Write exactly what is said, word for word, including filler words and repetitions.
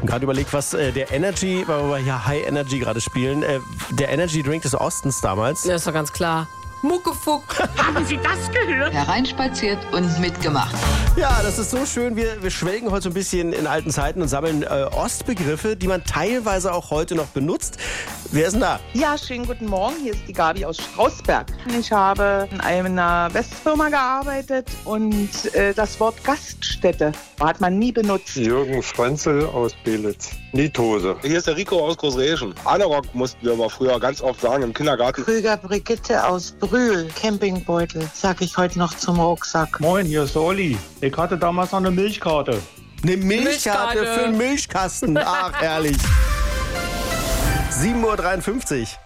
Gerade überlegt, was äh, der Energy, weil wir hier High Energy gerade spielen, äh, der Energy Drink des Ostens damals. Ja, ist doch ganz klar. Muckefuck. Haben Sie das gehört? Hereinspaziert und mitgemacht. Ja, das ist so schön. Wir, wir schwelgen heute so ein bisschen in alten Zeiten und sammeln äh, Ostbegriffe, die man teilweise auch heute noch benutzt. Wer ist denn da? Ja, schönen guten Morgen. Hier ist die Gabi aus Strausberg. Ich habe in einer Westfirma gearbeitet und äh, das Wort Gaststätte hat man nie benutzt. Jürgen Franzel aus Belitz. Niethose. Hier ist der Rico aus Großreschen. Anorak mussten wir aber früher ganz oft sagen im Kindergarten. Krüger Brigitte aus Brühl. Campingbeutel, sag ich heute noch zum Rucksack. Moin, hier ist der Olli. Ich hatte damals noch eine Milchkarte. Eine Milchkarte Milchkarte. für einen Milchkasten. Ach, herrlich. sieben Uhr dreiundfünfzig.